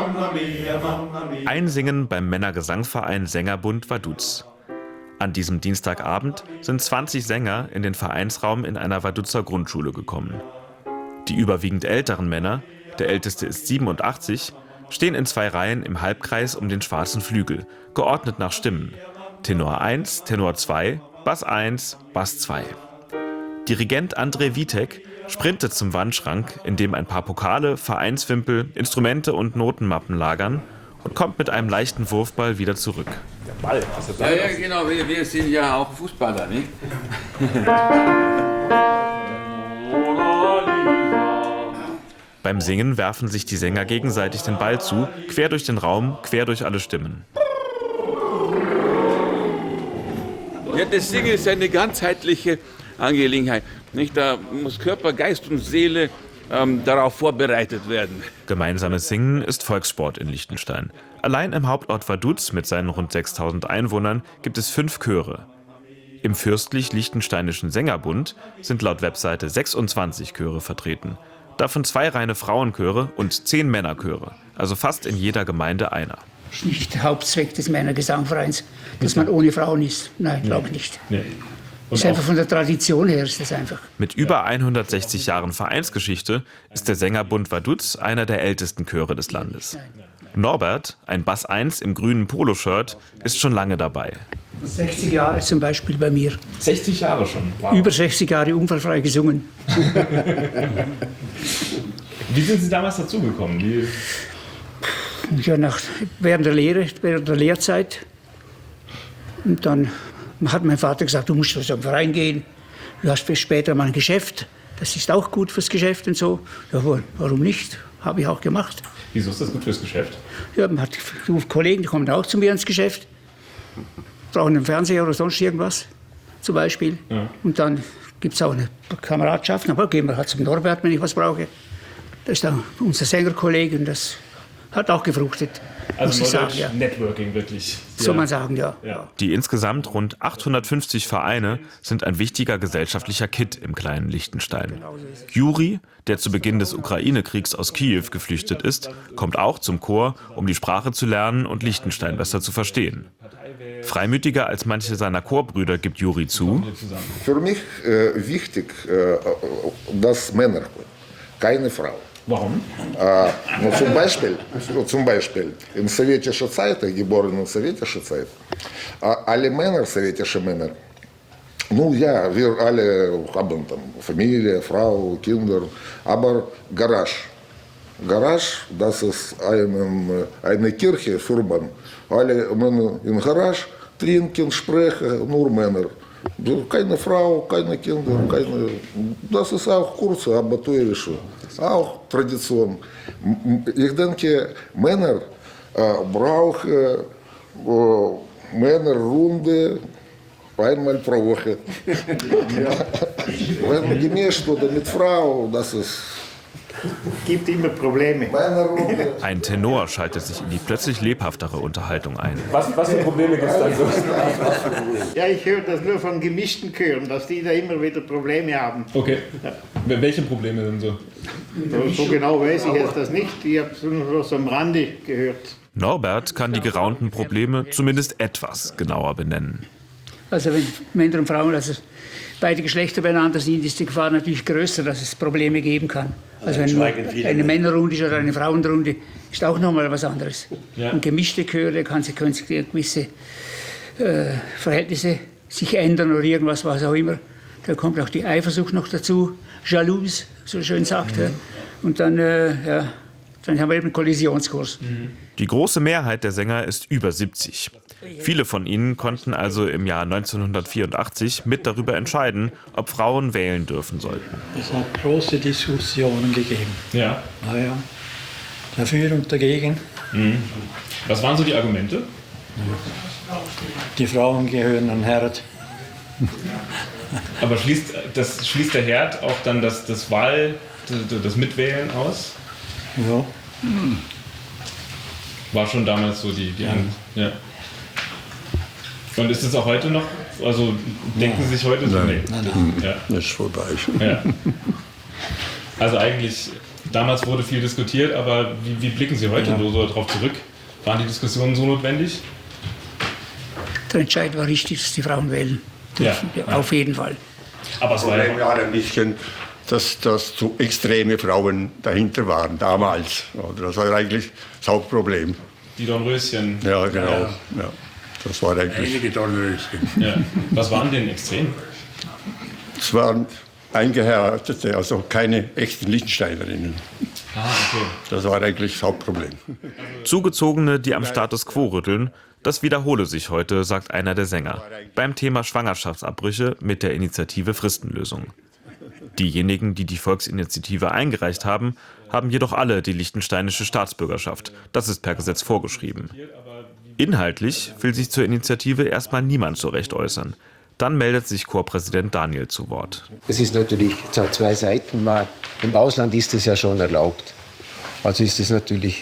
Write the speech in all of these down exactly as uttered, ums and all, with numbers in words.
Einsingen beim Männergesangsverein Sängerbund Vaduz. An diesem Dienstagabend sind zwanzig Sänger in den Vereinsraum in einer Vaduzer Grundschule gekommen. Die überwiegend älteren Männer, der älteste ist siebenundachtzig, stehen in zwei Reihen im Halbkreis um den schwarzen Flügel, geordnet nach Stimmen. Tenor eins, Tenor zwei, Bass eins, Bass zwei. Dirigent André Witek sprintet zum Wandschrank, in dem ein paar Pokale, Vereinswimpel, Instrumente und Notenmappen lagern und kommt mit einem leichten Wurfball wieder zurück. Der Ball, was ist das? Ja, ja, genau, wir, wir sind ja auch Fußballer, nicht? Beim Singen werfen sich die Sänger gegenseitig den Ball zu, quer durch den Raum, quer durch alle Stimmen. Ja, das Singen ist eine ganzheitliche Angelegenheit. Nicht? Da muss Körper, Geist und Seele ähm, darauf vorbereitet werden. Gemeinsames Singen ist Volkssport in Liechtenstein. Allein im Hauptort Vaduz mit seinen rund sechstausend Einwohnern gibt es fünf Chöre. Im Fürstlich-Liechtensteinischen Sängerbund sind laut Webseite sechsundzwanzig Chöre vertreten. Davon zwei reine Frauenchöre und zehn Männerchöre, also fast in jeder Gemeinde einer. Das ist nicht der Hauptzweck des Männergesangvereins, dass man ohne Frauen ist. Nein, glaube ich nicht. Nee. Das ist einfach von der Tradition her ist das einfach. Mit über hundertsechzig Jahren Vereinsgeschichte ist der Sängerbund Vaduz einer der ältesten Chöre des Landes. Norbert, ein Bass eins im grünen Poloshirt, ist schon lange dabei. sechzig Jahre zum Beispiel bei mir. sechzig Jahre schon? Wow. Über sechzig Jahre unfallfrei gesungen. Wie sind Sie damals dazugekommen? Wie Ja, nach, während der Lehre, während der Lehrzeit. Und dann hat mein Vater gesagt, du musst zu einem Verein gehen. Du hast später mal ein Geschäft. Das ist auch gut fürs Geschäft und so. Ja, warum nicht? Habe ich auch gemacht. Wieso ist das gut fürs Geschäft? Ja, man hat Kollegen, die kommen auch zu mir ins Geschäft. Brauchen einen Fernseher oder sonst irgendwas, zum Beispiel. Ja. Und dann gibt es auch eine Kameradschaft. Aber gehen wir halt zum Norbert, wenn ich was brauche. Das ist dann unser Sängerkollege und das hat auch gefruchtet. Also muss ich sagen, ja. Networking wirklich. Soll man sagen, ja. ja. Die insgesamt rund achthundertfünfzig Vereine sind ein wichtiger gesellschaftlicher Kitt im kleinen Liechtenstein. Juri, der zu Beginn des Ukraine-Kriegs aus Kiew geflüchtet ist, kommt auch zum Chor, um die Sprache zu lernen und Liechtenstein besser zu verstehen. Freimütiger als manche seiner Chorbrüder gibt Juri zu. Für mich äh, wichtig, äh, dass Männer, keine Frau. Warum? Äh, no, zum, Beispiel, zum Beispiel in sowjetischer Zeit, geboren in sowjetischer Zeit, äh, alle Männer, sowjetische Männer, nun ja, wir alle haben dann Familie, Frau, Kinder, aber Garage. Garage, das ist eine, eine Kirche für Mann. Alle Männer in Garage trinken, sprechen, nur Männer. Keine Frau, keine Kinder, keine. Das ist auch kurze, amateurische, auch Tradition. Ich denke, Männer äh, brauchen äh, Männerrunde einmal pro Woche. Wenn gemischt oder mit Frau, das ist. Gibt immer Probleme. Ein Tenor schaltet sich in die plötzlich lebhaftere Unterhaltung ein. Was, was für Probleme gibt es da so? Ja, ich höre das nur von gemischten Chören, dass die da immer wieder Probleme haben. Okay. Ja. Welche Probleme denn so? So genau weiß ich jetzt das nicht. Ich habe es nur so am Rande gehört. Norbert kann die geraunten Probleme zumindest etwas genauer benennen. Also wenn Männer und Frauen, also beide Geschlechter beieinander sind, ist die Gefahr natürlich größer, dass es Probleme geben kann. Also wenn eine Männerrunde ist oder eine Frauenrunde, ist auch nochmal was anderes. Ja. Und gemischte Chöre kann sich können sich gewisse äh, Verhältnisse sich ändern oder irgendwas, was auch immer. Da kommt auch die Eifersucht noch dazu, Jalouse, so schön sagt er. Mhm. Und dann, äh, ja, dann haben wir eben einen Kollisionskurs. Die große Mehrheit der Sänger ist über siebzig. Viele von ihnen konnten also im Jahr neunzehnhundertvierundachtzig mit darüber entscheiden, ob Frauen wählen dürfen sollten. Es hat große Diskussionen gegeben. Ja. Ah, ja. Dafür und dagegen. Mhm. Was waren so die Argumente? Die Frauen gehören an Herd. Aber schließt, das, schließt der Herd auch dann das, das Wahl, das Mitwählen aus? Ja. Mhm. War schon damals so die, die ja. Angst. Ja. Und ist es auch heute noch? Also denken Sie sich heute so? Nein, nee. nein, nein. Ja. Das ist vorbei. Ja. Also eigentlich damals wurde viel diskutiert, aber wie, wie blicken Sie heute ja. so darauf zurück? Waren die Diskussionen so notwendig? Der Entscheid war richtig, dass die Frauen wählen dürfen. Ja. Ja, auf jeden Fall. Aber es war ja ein bisschen, dass, dass zu extreme Frauen dahinter waren, damals. Das war eigentlich das Hauptproblem. Die Dornröschen. Ja, genau. Ja. Ja. Das war eigentlich... Einige Dornröschen. Ja. Was waren denn extrem? Es waren eingeheiratete, also keine echten Liechtensteinerinnen. Ah, okay. Das war eigentlich das Hauptproblem. Zugezogene, die am Status quo rütteln, das wiederhole sich heute, sagt einer der Sänger, beim Thema Schwangerschaftsabbrüche mit der Initiative Fristenlösung. Diejenigen, die die Volksinitiative eingereicht haben, haben jedoch alle die liechtensteinische Staatsbürgerschaft. Das ist per Gesetz vorgeschrieben. Inhaltlich will sich zur Initiative erstmal niemand so recht äußern. Dann meldet sich Chorpräsident Daniel zu Wort. Es ist natürlich zwei Seiten. Im Ausland ist es ja schon erlaubt. Also ist es natürlich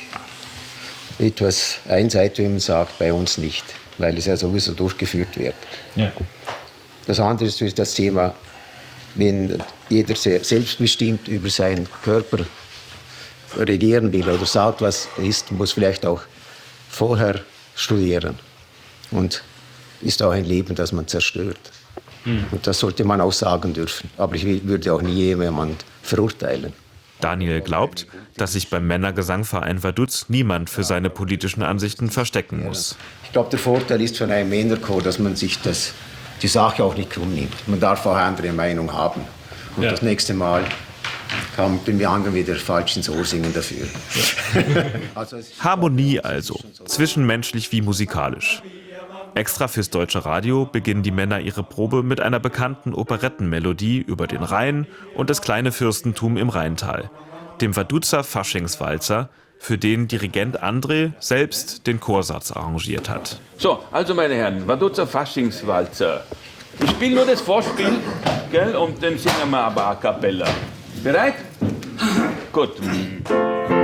etwas einseitig, wie man sagt, bei uns nicht, weil es ja sowieso durchgeführt wird. Ja. Das andere ist das Thema, wenn jeder sehr selbstbestimmt über seinen Körper regieren will oder sagt, was ist, muss vielleicht auch vorher studieren. Und ist auch ein Leben, das man zerstört. Mhm. Und das sollte man auch sagen dürfen. Aber ich würde auch nie jemanden verurteilen. Daniel glaubt, dass sich beim Männergesangverein Vaduz niemand für seine politischen Ansichten verstecken muss. Ich glaube, der Vorteil ist von einem Männerchor, dass man sich das, die Sache auch nicht krumm nimmt. Man darf auch andere Meinung haben. Und ja. das nächste Mal kann man dem anderen wieder falsch ins Ohr singen dafür. also Harmonie also, zwischenmenschlich wie musikalisch. Extra fürs Deutsche Radio beginnen die Männer ihre Probe mit einer bekannten Operettenmelodie über den Rhein und das kleine Fürstentum im Rheintal, dem Vaduzer Faschingswalzer, für den Dirigent André selbst den Chorsatz arrangiert hat. So, also meine Herren, Vaduzer Faschingswalzer. Ich spiele nur das Vorspiel, gell, und dann singen wir aber a cappella. Bereit? Gut.